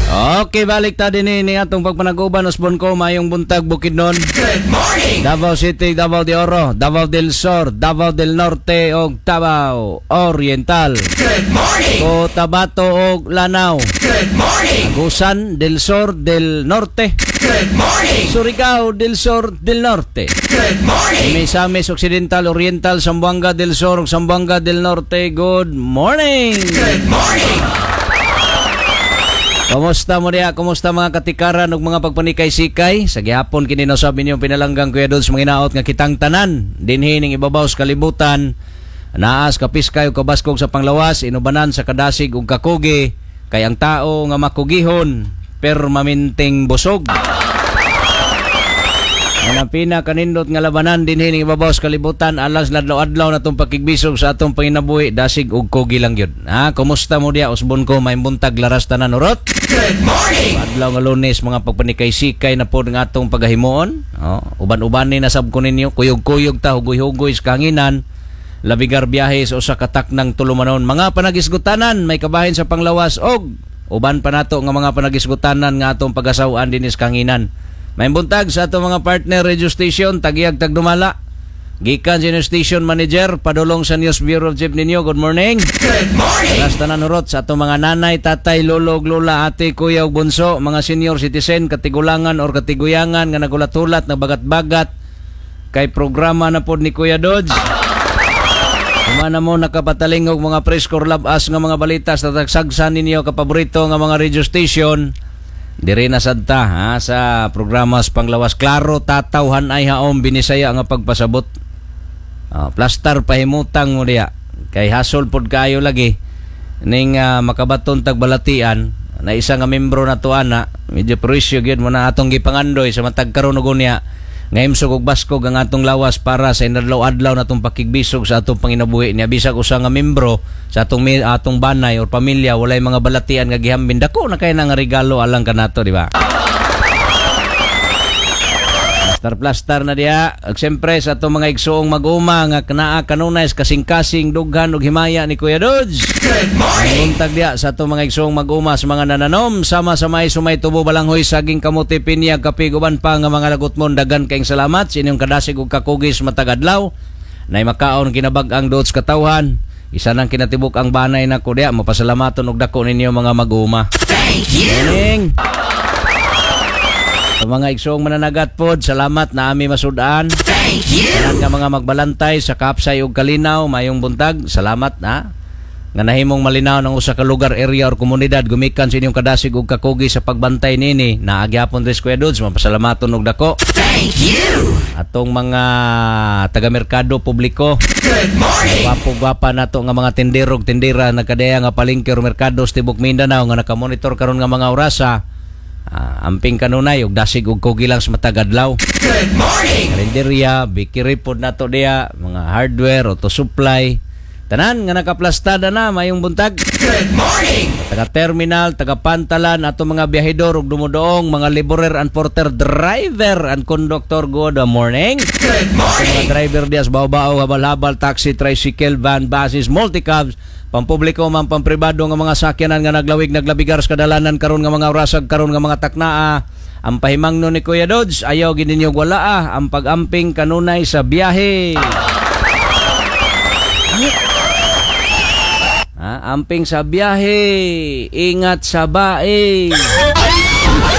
Okay, balik ta din ni atong pagpanag-uban usbon ko mayong buntag Bukidnon. Good morning. Davao City, Davao de Oro, Davao del Sur, Davao del Norte ug Davao Oriental. Good morning. Cotabato ug Lanao. Good morning. Agusan del Sur del Norte. Good morning. Surigao del Sur del Norte. Good morning. Misamis Occidental, Oriental, Zamboanga del Sur ug Zamboanga del Norte. Good morning. Good morning. Kumusta mo diya? Kumusta mga katikaran ug mga pagpanikay-sikay? Sa gihapon kini nasab ninyong pinalanggang Kuya Dods mga hinaot nga kitang tanan dinhi ning ibabaw sa kalibutan. Naas kapiskay ug kabaskog sa panglawas, inubanan sa kadasig ug kakugi kay ang tao nga makugihon permanenteng busog. Ang pinaka-kanindot nga labanan dinhi ning ibabaw sa kalibutan alas ladlaw-adlaw natong pakigbisog sa atong panginabuhi dasig ug kugi lang gyud. Kumusta mo diya usbon ko may buntag laras tanan urot? Good morning. Adlaw nga Lunes mga pagpanikay-sikay na pod nga atong pagahimuon. Uban-uban ni nasab ko ninyo kuyog-kuyog ta hugoy-hugoy sa kanginan. Labigar biyahe sa usa ka taknang tulumanon. Mga panagisgutanan may kabahin sa panglawas og uban pa nato nga mga panagisgutanan nga atong pagasaw-an dinhi sa kanginan. May buntag sa atong mga partner radio station tagiyag tagdumala. Gikan sa station manager padulong sa News Bureau of Chief ninyo. Good morning. Good morning. Last tanan urot sa atong mga nanay, tatay, lolo, lola, ate, kuya ug bunso, mga senior citizen, katigulangan or katiguyangan nga nagulat-ulat, nagbagat-bagat kay programa na pod ni Kuya Dods. Kumana mo nakapataling og mga preskor labas nga mga balita sa tagsagsan ninyo kapaborito nga mga radio station. Diri na sadta sa programas panglawas klaro tatawhan ay haom binisaya nga pagpasabot. Plaster pahimutang mo diya kay hasol pod kayo lagi ning makabaton tagbalatian na isa nga membro na tuana medyo presyo gyud mo na atong gipangandoy sa matag karon ug unya nga imsog og baskog ang atong lawas para sa inadlaw-adlaw natong pakigbisog sa atong panginabuhi niya bisag usa nga membro sa atong banay or pamilya walay mga balatian nga gihambin dako na kay nga regalo alang kanato di ba? Plaster na diya. Siyempre sa itong mga igsoong mag-uma nga kanaa kanunay kasing-kasing dughan ug himaya ni Kuya Dods. Good morning. Buntag diya sa itong mga igsoong mag-uma sa mga nananom sama-samay sumay tubo balanghoy saging kamuti pinya kapig uban pa nga mga lagutmon dagan kayong salamat sa inyong kadasig ug kakugis matag adlaw. Nay makaon kinabag-ang Dods katawhan. Isa nang kinatibuk ang banay na ko diya mapasalamaton og dako ninyo mga mag-uma. Thank you. Morning. Sa mga igsoong mananagat pod, salamat na ami masudaan. Thank you. Nga mga magbalantay sa Kapsay ug Kalinaw, mayong buntag, salamat na. Nga nahimong malinaw ng usa ka lugar, area or komunidad gumikan sa inyong kadasig ug kakugi sa pagbantay nini. Naagyapon res Kuya Dods, mapasalamaton og dako. Thank you. Atong mga taga-merkado publiko. Good morning. Gwapo-gwapa nato nga mga tindirog, tindira nagkadaya nga palengke or merkado sa tibok Mindanao nga nakamonitor karon nga mga orasa. Amping kanunay ug dasig ug kugi lang sa matag adlaw. Good morning. Kalenderya, bikiri pod nato diya, mga hardware, auto supply. Tanan nga nakaplastada na mayong buntag. Good morning. Taga-terminal, taga-pantalan, ato mga biyahedor ug dumudoong, mga laborer and porter, driver and conductor, good morning. Good Mga morning. driver diya sa bao-bao, habal-habal, taxi, tricycle, van, buses, multicabs, pampubliko man pampribado nga mga sakyanan nga naglabigar sa kadalanan karon nga mga orasag karon nga mga taknaa. Ang pahimangno ni Kuya Dods ayaw gid ninyo wala ang pag-amping kanunay sa biyahe. Amping sa biyahe, ingat sa bae.